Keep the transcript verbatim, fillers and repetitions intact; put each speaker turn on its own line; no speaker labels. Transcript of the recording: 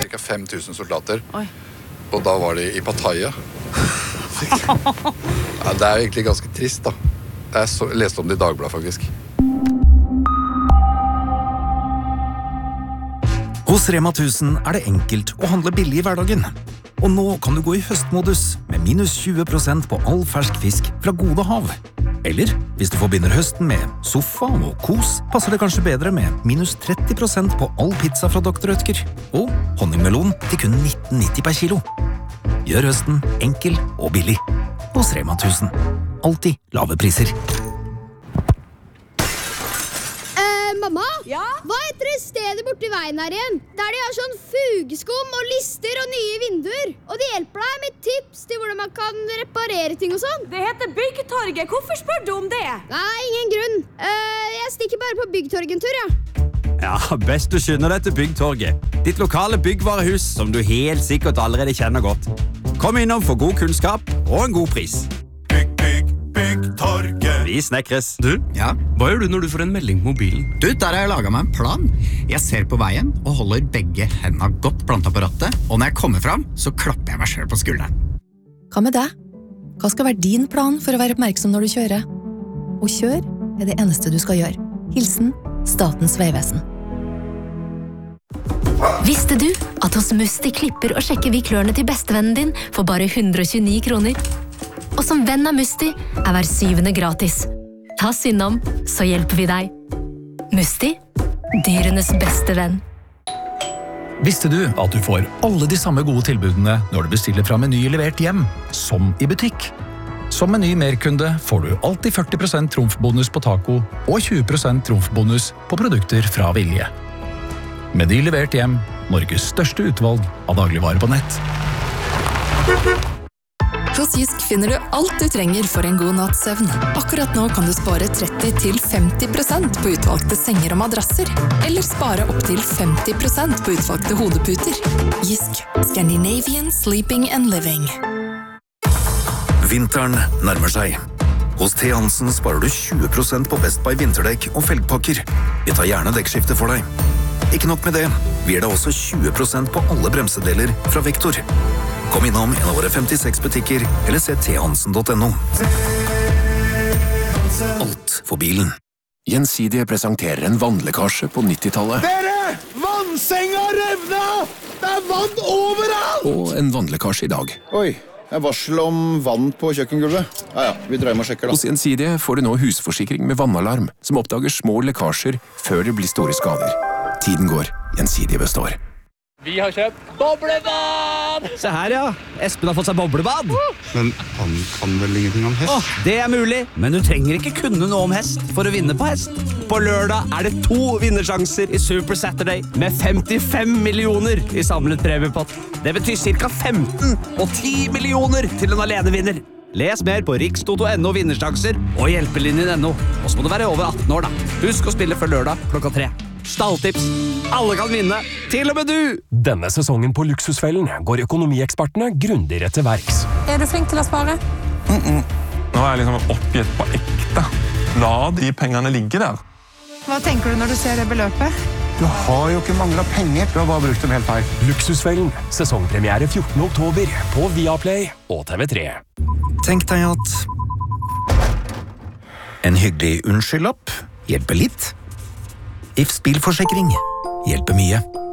cirka fem tusen soldater.
Oi.
Og da var de i Pattaya. Ja, det er jo egentlig ganske trist, da. Jeg så, leste om det i Dagbladet, faktisk.
Hos Rema tusen er det enkelt å handle billig i hverdagen. Og nå kan du gå i høstmodus med minus tjue prosent på all fersk fisk fra Gode Hav. Eller, hvis du forbinder høsten med sofa og kos, passer det kanskje bedre med minus tretti prosent på all pizza fra doktor Rødtger. Og honningmelon til kun nitten nitti per kilo. Gjør høsten enkel og billig. Hos Rema tusen. Alltid lave priser.
Mamma,
Ja?
hva heter det stedet borti veien her igjen? Der de har sånn fugeskum og lister og nye vinduer. Og de hjelper deg med tips til hvordan man kan reparere ting og sånn.
Det heter Byggtorget. Hvorfor spør du om det?
Nei, ingen grunn. Eh, jeg stikker bare på Byggtorget en tur, ja.
Ja, best du skynder deg til Byggtorget. Ditt lokale byggvarehus som du helt sikkert allerede kjenner godt. Kom innom for god kunnskap og en god pris.
Bygg, bygg, Byggtorget.
Vi snekres.
Du,
Ja,
hva gjør du når du får en melding på mobilen?
du, der har jeg laget meg en plan. Jeg ser på veien og holder begge hendene godt plantet på rattet, og når jeg kommer fram, så klapper jeg meg selv på skulderen.
Hva med deg? Hva skal være din plan for å være oppmerksom når du kjører? Og kjør er det eneste du skal gjøre. Hilsen Statens vegvesen.
Visste du at hos Musti klipper og sjekker vi klørne til bestevennen din for bare hundre og tjueni kroner? Og som venn av Musti er hver syvende gratis. Ta synd om, så hjelper vi deg. Musti, dyrenes beste venn.
Visste du at du får alle de samme gode tilbudene når du bestiller fra Meny levert hjem, som i butikk? Som Meny merkunde får du alltid førti prosent trumfbonus på taco og tjue prosent trumfbonus på produkter fra Vilje. Meny levert hjem, Norges største utvalg av dagligvarer på nett.
Hos Jysk finner du alt du trenger for en god natts søvn. Akkurat nå kan du spare tretti til femti prosent på utvalgte senger og madrasser, eller spare opp til femti prosent på utvalgte hodeputer. Jysk. Scandinavian Sleeping and Living.
Vinteren nærmer seg. Hos T. Hansen sparer du tjue prosent på Best Buy vinterdekk og felgpakker. Vi tar gjerne dekkskifte for deg. Ikke nok med det, vi gir deg også tjue prosent på alle bremsedeler fra Vektor. Kom innom en av våre femtiseks butikker, eller se t hansen punktum no. Alt for bilen.
Gjensidige presenterer en vannlekkasje på nittitallet.
Dere! Vannsenga revna! Det er vann overalt!
Og en vannlekkasje i dag.
Oi, jeg varsel om vann på kjøkkengulvet. Ja, ja, vi dreier med og sjekker da.
Hos Gjensidige får du nå husforsikring med vannalarm, som oppdager små lekkasjer før det blir store skader. Tiden går, Gjensidige består.
Vi har kjøpt boblebad!
Se her, ja. Espen har fått seg boblebad.
Men han kan vel ingenting om hest?
Åh, det er mulig, men du trenger ikke kunne noe om hest for å vinne på hest. På lørdag er det to vinnersjanser i Super Saturday med femtifem millioner i samlet premiepott. Det betyr cirka femten og ti millioner til en alenevinner. Les mer på rikstoto punktum no vinnersjanser og hjelpelinjen punktum no. Og så må du være over atten år, da. Husk å spille før lørdag klokka tre. Stalltips. Alle kan vinne, til og med du!
Denne sesongen på Luksusfellen går økonomiekspertene grundigere til verks.
Er du flink til å spare?
Mm -mm. Nå er jeg liksom oppgitt på ekte. La de pengene ligge der.
Hva tenker du når du ser det beløpet?
Du har jo ikke manglet penger, du har bare brukt dem helt feil.
Luksusfellen, sesongpremiere fjortende oktober på Viaplay og T V tre.
Tenk deg at en hyggelig unnskyldlapp hjelper litt. Ifs bilforsikring hjelper mye.